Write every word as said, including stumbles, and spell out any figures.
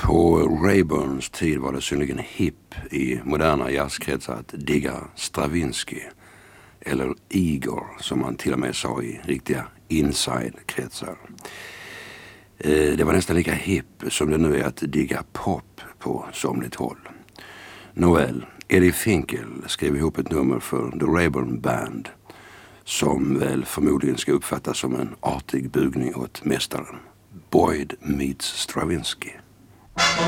På Rayburns tid var det synnerligen hipp i moderna jazzkretsar att digga Stravinsky, eller Igor som man till och med sa i riktiga inside-kretsar. Det var nästan lika hipp som det nu är att digga pop på somligt håll. Nåväl, Eddie Finkel skrev ihop ett nummer för The Rayburn Band som väl förmodligen ska uppfattas som en artig bugning åt mästaren. Boyd meets Stravinsky.